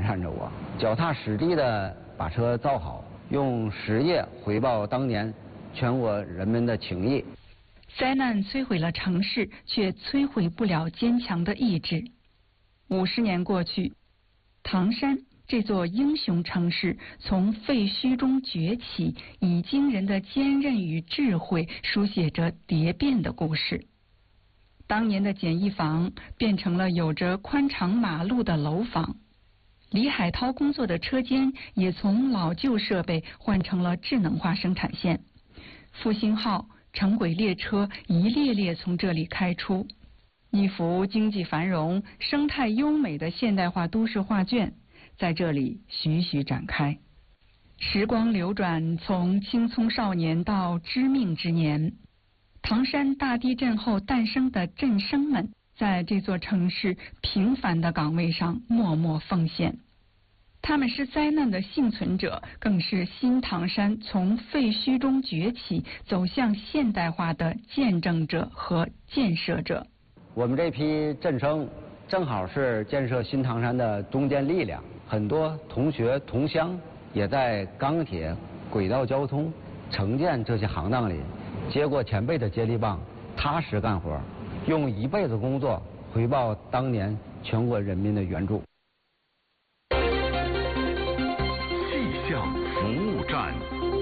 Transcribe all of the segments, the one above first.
缠着我，脚踏实地的把车造好，用实业回报当年全国人民的情谊。 灾难摧毁了城市，却摧毁不了坚强的意志。50年过去，唐山这座英雄城市从废墟中崛起，以惊人的坚韧与智慧书写着蝶变的故事。当年的简易房变成了有着宽敞马路的楼房，李海涛工作的车间也从老旧设备换成了智能化生产线。复兴号、城轨列车一列列从这里开出，一幅经济繁荣、生态优美的现代化都市画卷在这里徐徐展开。时光流转，从青葱少年到知命之年，唐山大地震后诞生的震生们，在这座城市平凡的岗位上默默奉献。他们是灾难的幸存者，更是新唐山从废墟中崛起走向现代化的见证者和建设者。 我们这批震生正好是建设新唐山的中坚力量，很多同学同乡也在钢铁、轨道交通、城建这些行当里接过前辈的接力棒，踏实干活，用一辈子工作回报当年全国人民的援助。 气象服务站，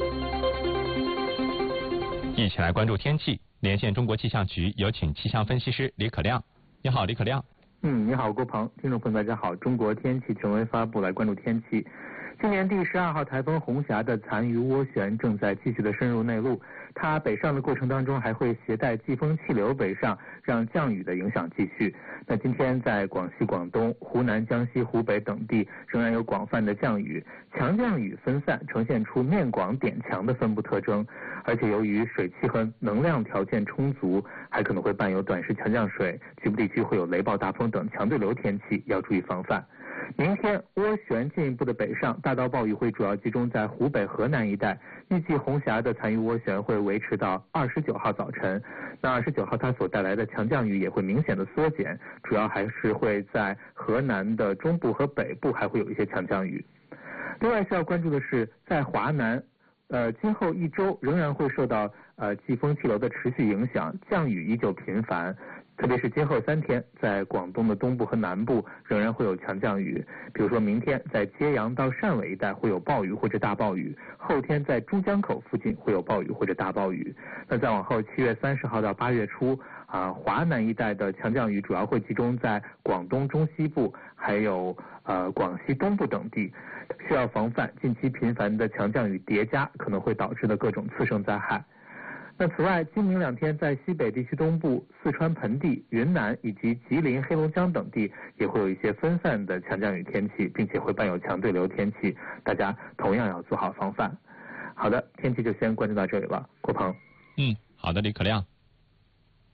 一起来关注天气。连线中国气象局，有请气象分析师李可亮。你好，李可亮。 你好，郭鹏，听众朋友大家好。中国天气权威发布来关注天气。今年第12号台风红霞的残余涡旋正在继续的深入内陆，它北上的过程当中还会携带季风气流北上，让降雨的影响继续。那今天在广西、广东、湖南、江西、湖北等地仍然有广泛的降雨，强降雨分散，呈现出面广点强的分布特征。而且由于水汽和能量条件充足，还可能会伴有短时强降水，局部地区会有雷暴大风等强对流天气，要注意防范。明天涡旋进一步的北上，大到暴雨会主要集中在湖北、河南一带。预计红霞的残余涡旋会维持到29号早晨。那29号它所带来的强降雨也会明显的缩减，主要还是会在河南的中部和北部还会有一些强降雨。另外需要关注的是，在华南，今后一周仍然会受到季风气流的持续影响，降雨依旧频繁。特别是今后3天，在广东的东部和南部仍然会有强降雨，比如说明天在揭阳到汕尾一带会有暴雨或者大暴雨，后天在珠江口附近会有暴雨或者大暴雨。那再往后7月30号到8月初，华南一带的强降雨主要会集中在广东中西部，还有广西东部等地，需要防范近期频繁的强降雨叠加可能会导致的各种次生灾害。那此外，今明2天在西北地区东部、四川盆地、云南以及吉林、黑龙江等地也会有一些分散的强降雨天气，并且会伴有强对流天气，大家同样要做好防范。好的，天气就先关注到这里了，郭鹏。 好的，李可亮。